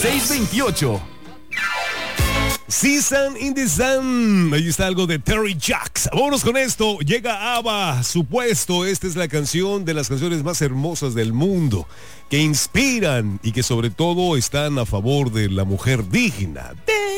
628. Season in the Sun. Ahí está algo de Terry Jacks. Vámonos con esto. Llega ABBA, Supuesto. Esta es la canción de las canciones más hermosas del mundo, que inspiran y que sobre todo están a favor de la mujer digna.